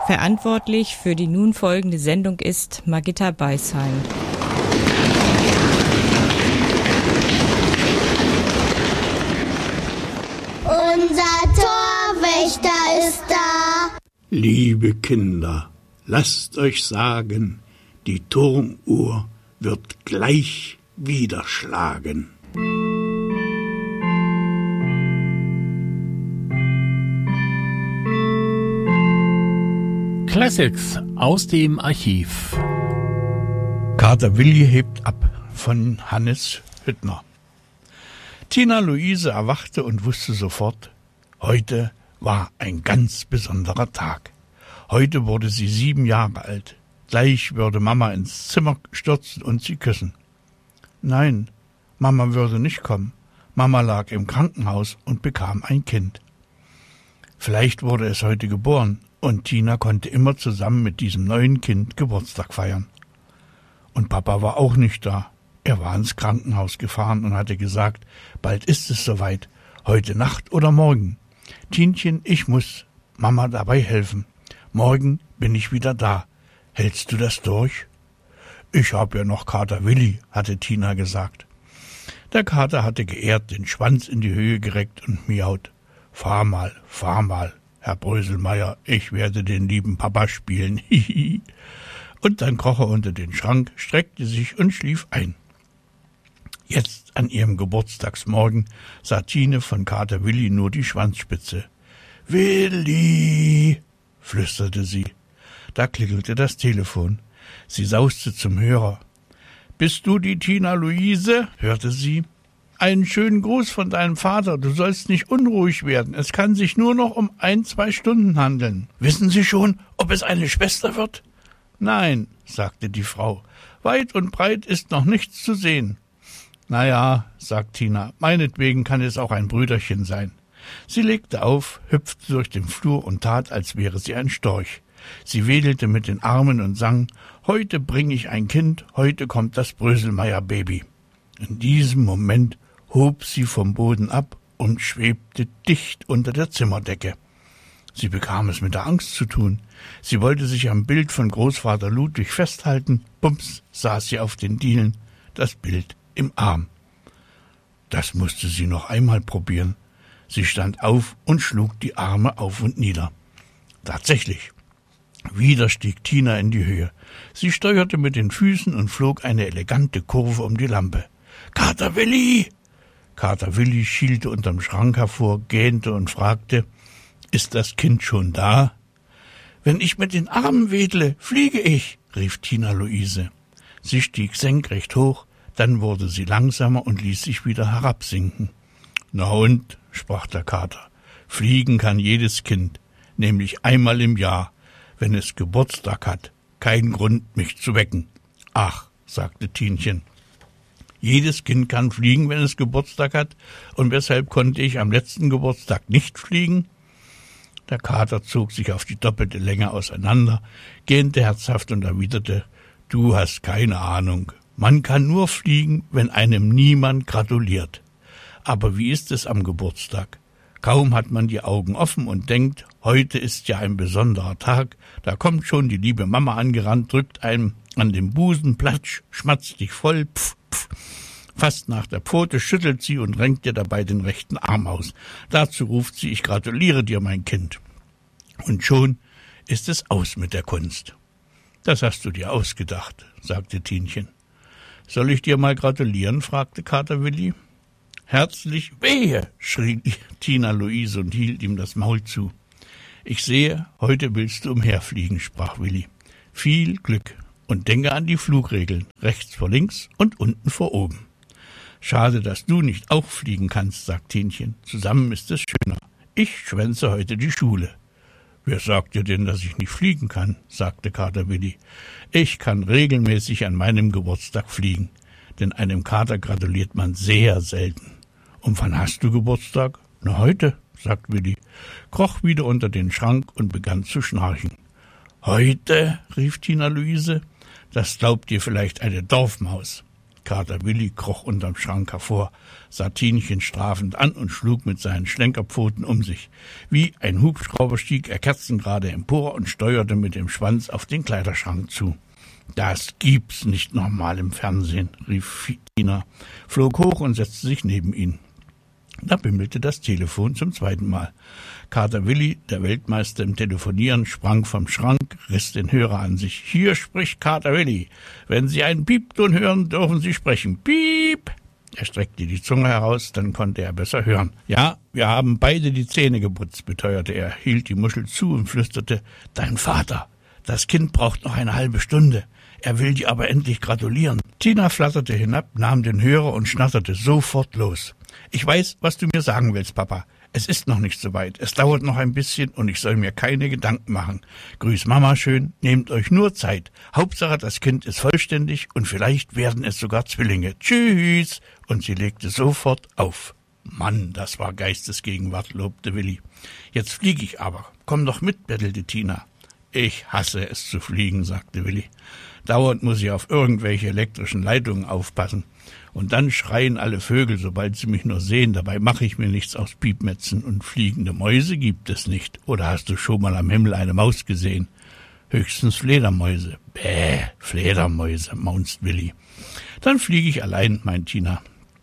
Verantwortlich für die nun folgende Sendung ist Margitta Beisheim. Unser Torwächter ist da. Liebe Kinder, lasst euch sagen, die Turmuhr wird gleich wieder schlagen. Classics aus dem Archiv. Kater Willi hebt ab von Hannes Hüttner. Tina Luise erwachte und wusste sofort, heute war ein ganz besonderer Tag. Heute wurde sie 7 Jahre alt. Gleich würde Mama ins Zimmer stürzen und sie küssen. Nein, Mama würde nicht kommen. Mama lag im Krankenhaus und bekam ein Kind. Vielleicht wurde es heute geboren und Tina konnte immer zusammen mit diesem neuen Kind Geburtstag feiern. Und Papa war auch nicht da. Er war ins Krankenhaus gefahren und hatte gesagt, bald ist es soweit, heute Nacht oder morgen. Tinchen, ich muss Mama dabei helfen. Morgen bin ich wieder da. Hältst du das durch? Ich hab ja noch Kater Willi, hatte Tina gesagt. Der Kater hatte geehrt den Schwanz in die Höhe gereckt und miaut. Fahr mal, Herr Bröselmeier, ich werde den lieben Papa spielen. Und dann kroch er unter den Schrank, streckte sich und schlief ein. Jetzt an ihrem Geburtstagsmorgen sah Tine von Kater Willi nur die Schwanzspitze. »Willi«, flüsterte sie. Da klingelte das Telefon. Sie sauste zum Hörer. »Bist du die Tina Luise?« hörte sie. »Einen schönen Gruß von deinem Vater. Du sollst nicht unruhig werden. Es kann sich nur noch um 1-2 Stunden handeln. Wissen Sie schon, ob es eine Schwester wird?« »Nein«, sagte die Frau. »Weit und breit ist noch nichts zu sehen.« »Na ja«, sagt Tina, »meinetwegen kann es auch ein Brüderchen sein.« Sie legte auf, hüpfte durch den Flur und tat, als wäre sie ein Storch. Sie wedelte mit den Armen und sang, »Heute bring ich ein Kind, heute kommt das Bröselmeier-Baby.« In diesem Moment hob sie vom Boden ab und schwebte dicht unter der Zimmerdecke. Sie bekam es mit der Angst zu tun. Sie wollte sich am Bild von Großvater Ludwig festhalten. Bums, saß sie auf den Dielen, das Bild im Arm. Das musste sie noch einmal probieren. Sie stand auf und schlug die Arme auf und nieder. Tatsächlich. Wieder stieg Tina in die Höhe. Sie steuerte mit den Füßen und flog eine elegante Kurve um die Lampe. »Kater Willi!« Kater Willi schielte unterm Schrank hervor, gähnte und fragte, »Ist das Kind schon da?« »Wenn ich mit den Armen wedle, fliege ich«, rief Tina Luise. Sie stieg senkrecht hoch, dann wurde sie langsamer und ließ sich wieder herabsinken. »Na und«, sprach der Kater, »fliegen kann jedes Kind, nämlich einmal im Jahr, wenn es Geburtstag hat. Kein Grund, mich zu wecken.« »Ach«, sagte Tinchen, »jedes Kind kann fliegen, wenn es Geburtstag hat, und weshalb konnte ich am letzten Geburtstag nicht fliegen?« Der Kater zog sich auf die doppelte Länge auseinander, gähnte herzhaft und erwiderte, »Du hast keine Ahnung. Man kann nur fliegen, wenn einem niemand gratuliert. Aber wie ist es am Geburtstag? Kaum hat man die Augen offen und denkt, heute ist ja ein besonderer Tag, da kommt schon die liebe Mama angerannt, drückt einem an den Busen, platsch, schmatzt dich voll, pf, pf. Fast nach der Pfote schüttelt sie und renkt dir dabei den rechten Arm aus. Dazu ruft sie, ich gratuliere dir, mein Kind. Und schon ist es aus mit der Kunst. Das hast du dir ausgedacht, sagte Tinchen. Soll ich dir mal gratulieren, fragte Kater Willi. Herzlich wehe, schrie Tina Luise und hielt ihm das Maul zu. Ich sehe, heute willst du umherfliegen, sprach Willi. Viel Glück und denke an die Flugregeln, rechts vor links und unten vor oben. Schade, dass du nicht auch fliegen kannst, sagt Tinchen. Zusammen ist es schöner. Ich schwänze heute die Schule. Wer sagt dir denn, dass ich nicht fliegen kann, sagte Kater Willi. Ich kann regelmäßig an meinem Geburtstag fliegen, denn einem Kater gratuliert man sehr selten. Und wann hast du Geburtstag? Na, heute, sagt Willi, kroch wieder unter den Schrank und begann zu schnarchen. Heute, rief Tina Luise, das glaubt dir vielleicht eine Dorfmaus. Kater Willi kroch unterm Schrank hervor, sah Tinchen strafend an und schlug mit seinen Schlenkerpfoten um sich. Wie ein Hubschrauber stieg er kerzengerade empor und steuerte mit dem Schwanz auf den Kleiderschrank zu. »Das gibt's nicht nochmal im Fernsehen«, rief Tina, flog hoch und setzte sich neben ihn. Da bimmelte das Telefon zum zweiten Mal. Kater Willi, der Weltmeister im Telefonieren, sprang vom Schrank, riss den Hörer an sich. »Hier spricht Kater Willi. Wenn Sie einen Piepton hören, dürfen Sie sprechen. Piep!« Er streckte die Zunge heraus, dann konnte er besser hören. »Ja, wir haben beide die Zähne geputzt«, beteuerte er, hielt die Muschel zu und flüsterte, »Dein Vater. Das Kind braucht noch eine halbe Stunde. Er will dir aber endlich gratulieren.« Tina flatterte hinab, nahm den Hörer und schnatterte sofort los. »Ich weiß, was du mir sagen willst, Papa. Es ist noch nicht so weit. Es dauert noch ein bisschen und ich soll mir keine Gedanken machen. Grüß Mama schön, nehmt euch nur Zeit. Hauptsache, das Kind ist vollständig und vielleicht werden es sogar Zwillinge. Tschüss!« Und sie legte sofort auf. »Mann, das war Geistesgegenwart«, lobte Willi. »Jetzt fliege ich aber. Komm doch mit«, bettelte Tina. »Ich hasse es zu fliegen«, sagte Willi. »Dauernd muss ich auf irgendwelche elektrischen Leitungen aufpassen. Und dann schreien alle Vögel, sobald sie mich nur sehen. Dabei mache ich mir nichts aus Piepmetzen. Und fliegende Mäuse gibt es nicht. Oder hast du schon mal am Himmel eine Maus gesehen? Höchstens Fledermäuse.« »Bäh, Fledermäuse«, maunzt Willi. »Dann fliege ich allein«, meint Tina.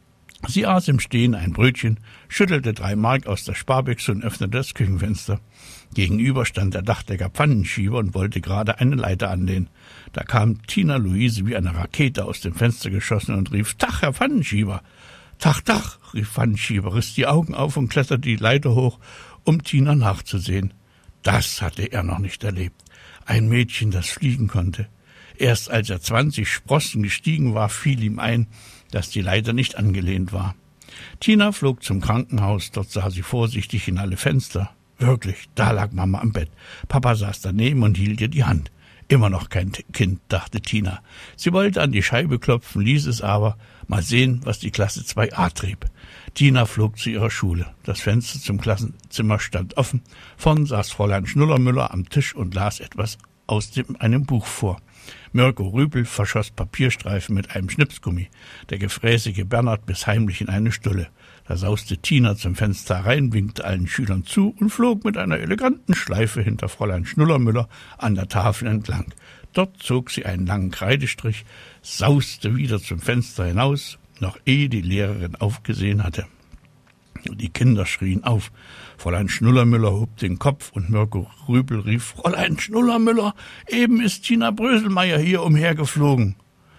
Sie aß im Stehen ein Brötchen, schüttelte 3 Mark aus der Sparbüchse und öffnete das Küchenfenster. Gegenüber stand der Dachdecker Pfannenschieber und wollte gerade eine Leiter anlehnen. Da kam Tina Luise wie eine Rakete aus dem Fenster geschossen und rief, »Tach, Herr Pfannenschieber!« »Tach, Tach«, rief Pfannenschieber, riss die Augen auf und kletterte die Leiter hoch, um Tina nachzusehen. Das hatte er noch nicht erlebt. Ein Mädchen, das fliegen konnte. Erst als er 20 Sprossen gestiegen war, fiel ihm ein, dass die Leiter nicht angelehnt war. Tina flog zum Krankenhaus, dort sah sie vorsichtig in alle Fenster. Wirklich, da lag Mama am Bett. Papa saß daneben und hielt ihr die Hand. Immer noch kein Kind, dachte Tina. Sie wollte an die Scheibe klopfen, ließ es aber. Mal sehen, was die Klasse 2a trieb. Tina flog zu ihrer Schule. Das Fenster zum Klassenzimmer stand offen. Vorn saß Fräulein Schnullermüller am Tisch und las etwas aus einem Buch vor. Mirko Rübel verschoss Papierstreifen mit einem Schnipsgummi. Der gefräßige Bernhard biss heimlich in eine Stulle. Da sauste Tina zum Fenster rein, winkte allen Schülern zu und flog mit einer eleganten Schleife hinter Fräulein Schnullermüller an der Tafel entlang. Dort zog sie einen langen Kreidestrich, sauste wieder zum Fenster hinaus, noch ehe die Lehrerin aufgesehen hatte. Die Kinder schrien auf. Fräulein Schnullermüller hob den Kopf und Mirko Rübel rief, »Fräulein Schnullermüller, eben ist Tina Bröselmeier hier umhergeflogen.«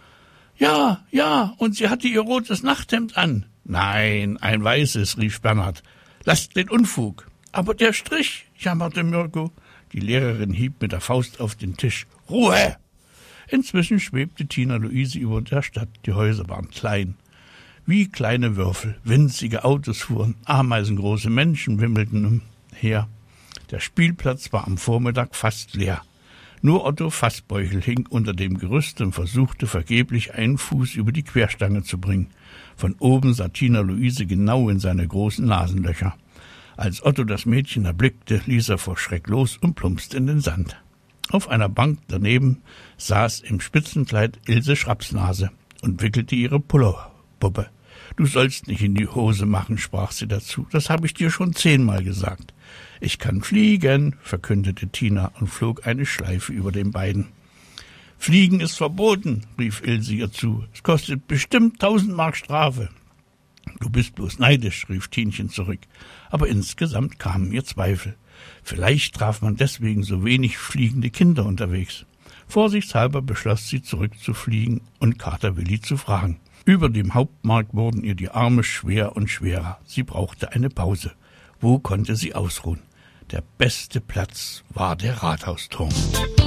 »Ja, und sie hatte ihr rotes Nachthemd an.« »Nein, ein weißes«, rief Bernhard. »Lasst den Unfug.« »Aber der Strich«, jammerte Mirko. Die Lehrerin hieb mit der Faust auf den Tisch. »Ruhe!« Inzwischen schwebte Tina Luise über der Stadt. Die Häuser waren klein. Wie kleine Würfel, winzige Autos fuhren, ameisengroße Menschen wimmelten umher. Der Spielplatz war am Vormittag fast leer. Nur Otto Fassbeuchel hing unter dem Gerüst und versuchte vergeblich einen Fuß über die Querstange zu bringen. Von oben sah Tina Luise genau in seine großen Nasenlöcher. Als Otto das Mädchen erblickte, ließ er vor Schreck los und plumpste in den Sand. Auf einer Bank daneben saß im Spitzenkleid Ilse Schrapsnase und wickelte ihre Pullerpuppe. »Du sollst nicht in die Hose machen«, sprach sie dazu. »Das habe ich dir schon 10-mal gesagt.« »Ich kann fliegen«, verkündete Tina und flog eine Schleife über den beiden. »Fliegen ist verboten«, rief Ilse ihr zu. »Es kostet bestimmt 1000 Mark Strafe.« »Du bist bloß neidisch«, rief Tinchen zurück. Aber insgesamt kamen ihr Zweifel. Vielleicht traf man deswegen so wenig fliegende Kinder unterwegs. Vorsichtshalber beschloss sie, zurückzufliegen und Kater Willi zu fragen. Über dem Hauptmarkt wurden ihr die Arme schwer und schwerer. Sie brauchte eine Pause. Wo konnte sie ausruhen? Der beste Platz war der Rathausturm.